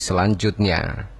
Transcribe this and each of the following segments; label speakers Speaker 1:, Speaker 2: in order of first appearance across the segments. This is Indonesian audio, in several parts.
Speaker 1: selanjutnya.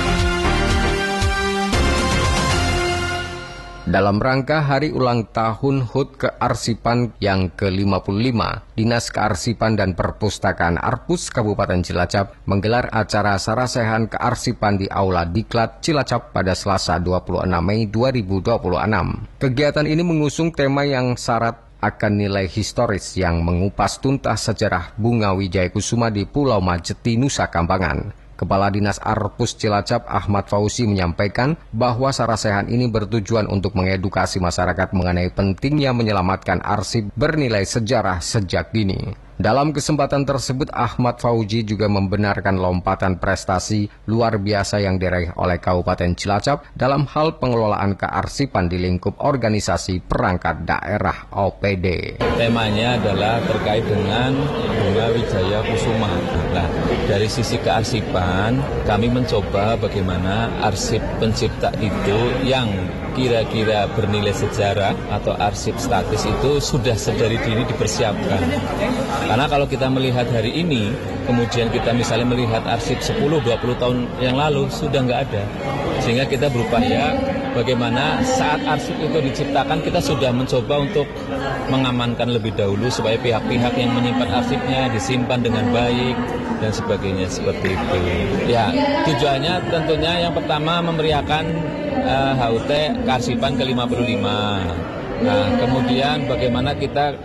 Speaker 1: Dalam rangka hari ulang tahun HUT Kearsipan yang ke-55, Dinas Kearsipan dan Perpustakaan Arpus Kabupaten Cilacap menggelar acara sarasehan kearsipan di Aula Diklat Cilacap pada Selasa 26 Mei 2026. Kegiatan ini mengusung tema yang syarat akan nilai historis yang mengupas tuntas sejarah bunga Wijaya Kusuma di Pulau Majeti, Nusa Kambangan. Kepala Dinas Arpus Cilacap Ahmad Fauzi menyampaikan bahwa sarasehan ini bertujuan untuk mengedukasi masyarakat mengenai pentingnya menyelamatkan arsip bernilai sejarah sejak dini. Dalam kesempatan tersebut, Ahmad Fauzi juga membenarkan lompatan prestasi luar biasa yang diraih oleh Kabupaten Cilacap dalam hal pengelolaan kearsipan di lingkup organisasi perangkat daerah OPD.
Speaker 2: Temanya adalah terkait dengan bunga Wijaya Kusuma. Nah, dari sisi kearsipan, kami mencoba bagaimana arsip pencipta itu yang kira-kira bernilai sejarah atau arsip statis itu sudah sedari dini dipersiapkan. Karena kalau kita melihat hari ini, kemudian kita misalnya melihat arsip 10-20 tahun yang lalu, sudah nggak ada. Sehingga kita berupaya bagaimana saat arsip itu diciptakan, kita sudah mencoba untuk mengamankan lebih dahulu supaya pihak-pihak yang menyimpan arsipnya disimpan dengan baik dan sebagainya seperti itu. Ya, tujuannya tentunya yang pertama memeriahkan HUT Kearsipan ke-55. Nah, kemudian bagaimana kita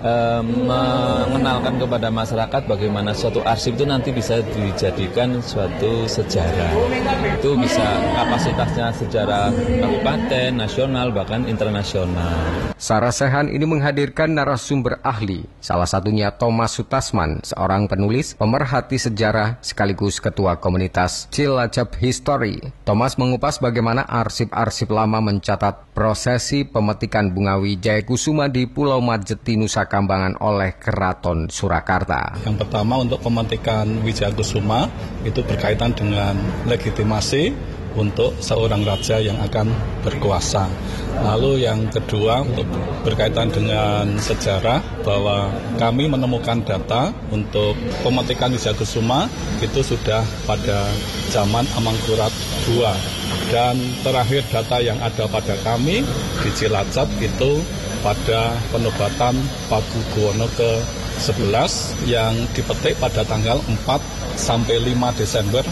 Speaker 2: mengenalkan kepada masyarakat bagaimana suatu arsip itu nanti bisa dijadikan suatu sejarah. Itu bisa kapasitasnya sejarah kabupaten, nasional, bahkan internasional.
Speaker 1: Sarasehan ini menghadirkan narasumber ahli, salah satunya Thomas Sutasman, seorang penulis, pemerhati sejarah sekaligus ketua komunitas Cilacap History. Thomas mengupas bagaimana arsip-arsip lama mencatat prosesi pemetikan bunga Wijaya Kusuma di Pulau Majeti, Nusa Kambangan oleh Keraton Surakarta.
Speaker 3: Yang pertama, untuk pemetikan Wijaya Kusuma itu berkaitan dengan legitimasi untuk seorang raja yang akan berkuasa. Lalu yang kedua, untuk berkaitan dengan sejarah, bahwa kami menemukan data untuk pemetikan Wijaya Kusuma itu sudah pada zaman Amangkurat II. Dan terakhir data yang ada pada kami di Cilacap itu pada penobatan Pakubuwono ke-11 yang dipetik pada tanggal 4 sampai 5 Desember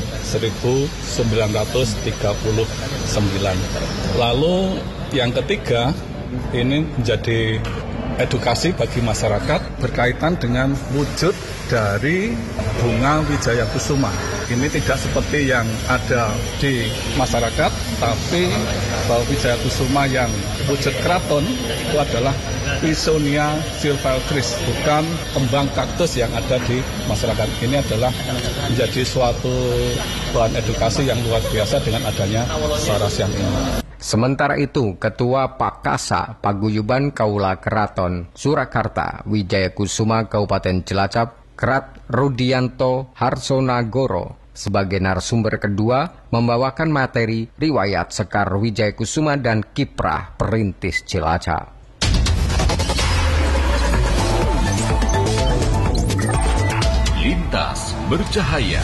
Speaker 3: 1939. Lalu yang ketiga, ini menjadi edukasi bagi masyarakat berkaitan dengan wujud dari bunga Wijaya Kusuma. Ini tidak seperti yang ada di masyarakat, tapi bahwa Wijaya Kusuma yang wujud keraton itu adalah Pisonia sylvestris, bukan kembang kaktus yang ada di masyarakat. Ini adalah menjadi suatu bahan edukasi yang luar biasa dengan adanya sarasehan ini.
Speaker 1: Sementara itu, Ketua Pakasa Paguyuban Kaula Keraton Surakarta Wijaya Kusuma Kabupaten Cilacap, Krat Rudianto Harsonagoro, sebagai narasumber kedua membawakan materi riwayat Sekar Wijaya Kusuma dan kiprah perintis Cilacap.
Speaker 4: Lintas bercahaya.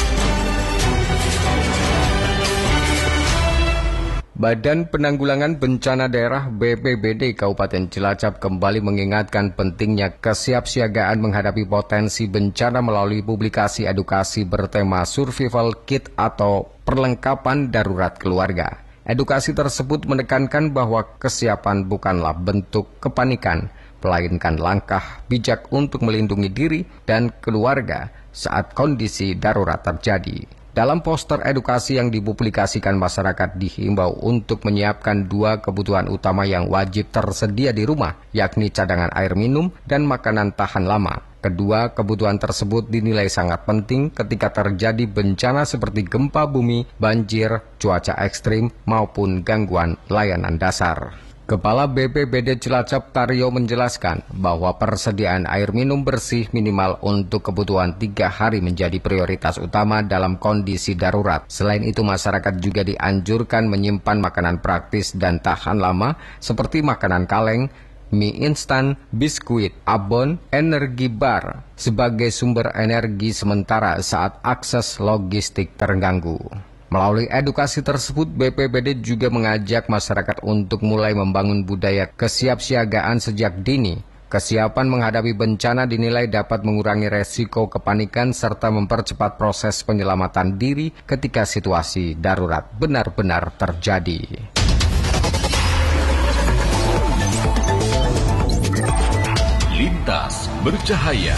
Speaker 1: Badan Penanggulangan Bencana Daerah BPBD Kabupaten Cilacap kembali mengingatkan pentingnya kesiapsiagaan menghadapi potensi bencana melalui publikasi edukasi bertema Survival Kit atau perlengkapan darurat keluarga. Edukasi tersebut menekankan bahwa kesiapan bukanlah bentuk kepanikan, melainkan langkah bijak untuk melindungi diri dan keluarga saat kondisi darurat terjadi. Dalam poster edukasi yang dipublikasikan, masyarakat dihimbau untuk menyiapkan dua kebutuhan utama yang wajib tersedia di rumah, yakni cadangan air minum dan makanan tahan lama. Kedua kebutuhan tersebut dinilai sangat penting ketika terjadi bencana seperti gempa bumi, banjir, cuaca ekstrim, maupun gangguan layanan dasar. Kepala BPBD Cilacap Taryo menjelaskan bahwa persediaan air minum bersih minimal untuk kebutuhan 3 hari menjadi prioritas utama dalam kondisi darurat. Selain itu, masyarakat juga dianjurkan menyimpan makanan praktis dan tahan lama seperti makanan kaleng, mie instan, biskuit, abon, energi bar sebagai sumber energi sementara saat akses logistik terganggu. Melalui edukasi tersebut, BPBD juga mengajak masyarakat untuk mulai membangun budaya kesiapsiagaan sejak dini. Kesiapan menghadapi bencana dinilai dapat mengurangi resiko kepanikan serta mempercepat proses penyelamatan diri ketika situasi darurat benar-benar terjadi.
Speaker 4: Lintas Bercahaya.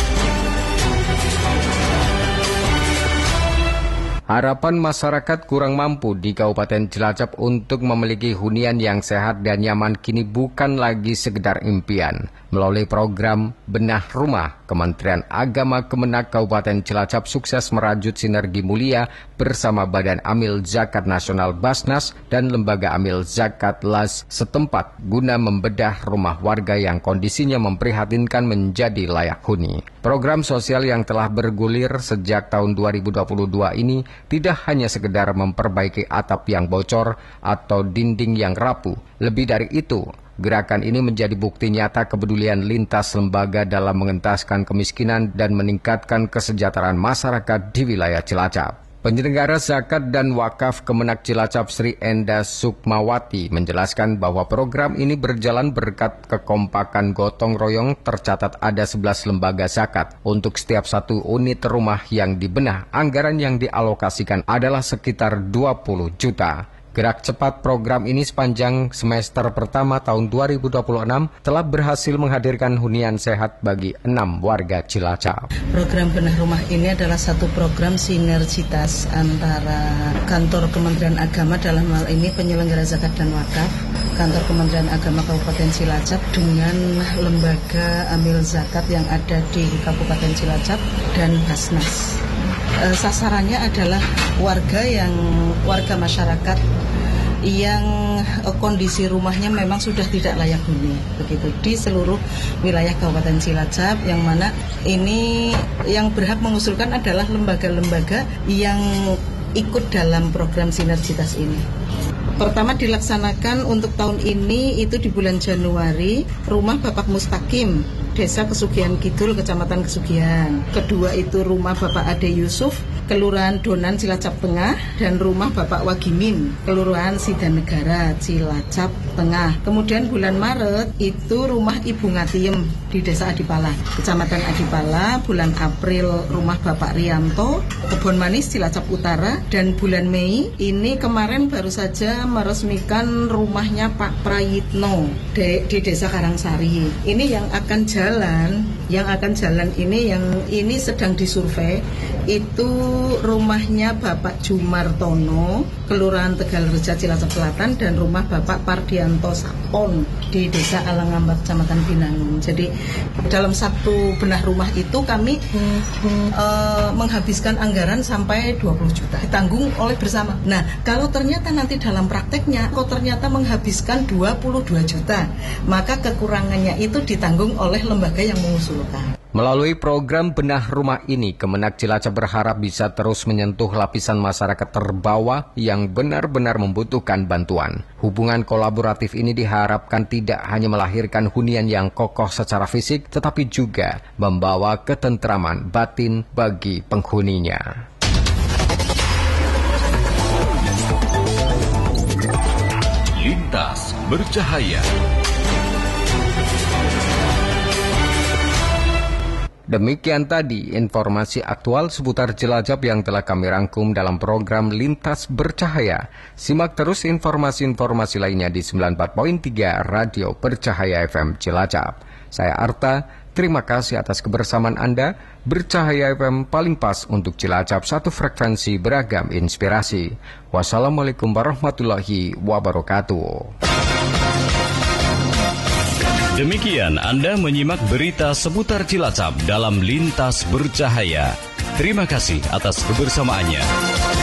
Speaker 1: Harapan masyarakat kurang mampu di Kabupaten Cilacap untuk memiliki hunian yang sehat dan nyaman kini bukan lagi sekedar impian. Melalui program Benah Rumah, Kementerian Agama Kemenak Kabupaten Cilacap sukses merajut sinergi mulia bersama Badan Amil Zakat Nasional Basnas dan Lembaga Amil Zakat LAS setempat guna membedah rumah warga yang kondisinya memprihatinkan menjadi layak huni. Program sosial yang telah bergulir sejak tahun 2022 ini tidak hanya sekedar memperbaiki atap yang bocor atau dinding yang rapuh. Lebih dari itu, gerakan ini menjadi bukti nyata kepedulian lintas lembaga dalam mengentaskan kemiskinan dan meningkatkan kesejahteraan masyarakat di wilayah Cilacap. Penyelenggara zakat dan wakaf Kemenak Cilacap Sri Enda Sukmawati menjelaskan bahwa program ini berjalan berkat kekompakan gotong royong. Tercatat ada 11 lembaga zakat. Untuk setiap satu unit rumah yang dibenah, anggaran yang dialokasikan adalah sekitar 20 juta. Gerak cepat program ini sepanjang semester pertama tahun 2026 telah berhasil menghadirkan hunian sehat bagi 6 warga Cilacap.
Speaker 5: Program Benah Rumah ini adalah satu program sinergitas antara kantor Kementerian Agama dalam hal ini penyelenggara zakat dan wakaf, kantor Kementerian Agama Kabupaten Cilacap dengan lembaga amil zakat yang ada di Kabupaten Cilacap dan Basnas. Sasarannya adalah warga masyarakat yang kondisi rumahnya memang sudah tidak layak huni, begitu di seluruh wilayah Kabupaten Cilacap, yang mana ini yang berhak mengusulkan adalah lembaga-lembaga yang ikut dalam program sinergitas ini. Pertama dilaksanakan untuk tahun ini itu di bulan Januari, rumah Bapak Mustaqim, Desa Kesugihan Kidul, Kecamatan Kesugihan. Kedua itu rumah Bapak Ade Yusuf, Kelurahan Donan, Cilacap Tengah, dan rumah Bapak Wagimin, Kelurahan Sidanegara, Cilacap Tengah. Kemudian bulan Maret itu rumah Ibu Ngatiem di Desa Adipala, Kecamatan Adipala. Bulan April rumah Bapak Rianto, Kebon Manis, Cilacap Utara. Dan bulan Mei ini kemarin baru saja meresmikan rumahnya Pak Prayitno di Desa Karangsari. Ini yang akan jalan ini sedang disurvei. Itu rumahnya Bapak Jumartono, Kelurahan Tegalreja, Cilacap Selatan, dan rumah Bapak Pardianto Sapon di Desa Alangambak, Kecamatan Binangun. Jadi dalam satu benah rumah itu kami menghabiskan anggaran sampai 20 juta, ditanggung oleh bersama. Nah, kalau ternyata nanti dalam prakteknya ternyata menghabiskan 22 juta, maka kekurangannya itu ditanggung oleh lembaga yang mengusulkan.
Speaker 1: Melalui program Benah Rumah ini, Kemenak Cilacap berharap bisa terus menyentuh lapisan masyarakat terbawah yang benar-benar membutuhkan bantuan. Hubungan kolaboratif ini diharapkan tidak hanya melahirkan hunian yang kokoh secara fisik, tetapi juga membawa ketentraman batin bagi penghuninya.
Speaker 4: Lintas Bercahaya.
Speaker 1: Demikian tadi informasi aktual seputar Cilacap yang telah kami rangkum dalam program Lintas Bercahaya. Simak terus informasi-informasi lainnya di 94.3 Radio Bercahaya FM Cilacap. Saya Arta, terima kasih atas kebersamaan Anda. Bercahaya FM paling pas untuk Cilacap, satu frekuensi beragam inspirasi. Wassalamualaikum warahmatullahi wabarakatuh.
Speaker 4: Demikian Anda menyimak berita seputar Cilacap dalam Lintas Bercahaya. Terima kasih atas kebersamaannya.